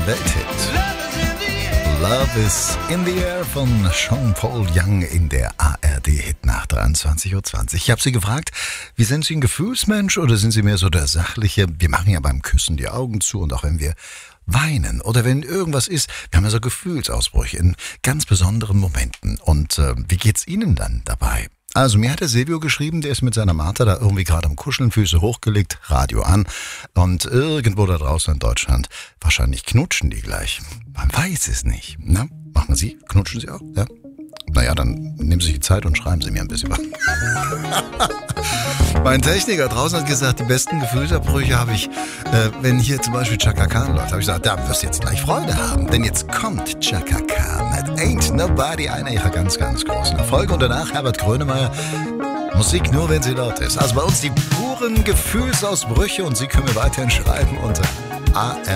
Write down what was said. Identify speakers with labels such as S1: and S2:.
S1: Welthit. Love is in the Air von Jean-Paul Young in der ARD-Hit nach 23.20 Uhr. Ich habe Sie gefragt, wie sind Sie ein Gefühlsmensch oder sind Sie mehr so der Sachliche? Wir machen ja beim Küssen die Augen zu und auch wenn wir weinen oder wenn irgendwas ist, wir haben ja so Gefühlsausbrüche in ganz besonderen Momenten. Und wie geht's Ihnen dann dabei? Also mir hat der Silvio geschrieben, der ist mit seiner Martha da irgendwie gerade am Kuscheln, Füße hochgelegt, Radio an und irgendwo da draußen in Deutschland, wahrscheinlich knutschen die gleich. Man weiß es nicht. Na, machen Sie? Knutschen Sie auch? Ja? Naja, dann nehmen Sie sich die Zeit und schreiben Sie mir ein bisschen was. Mein Techniker draußen hat gesagt, die besten Gefühlsabbrüche habe ich, wenn hier zum Beispiel Chaka Khan läuft. Habe ich gesagt, da wirst du jetzt gleich Freude haben, denn jetzt kommt Chaka Khan mit Ain't Nobody, einer ihrer ganz, ganz großen Erfolge. Und danach Herbert Grönemeyer, Musik nur, wenn sie laut ist. Also bei uns die puren Gefühlsausbrüche und Sie können mir weiterhin schreiben unter AR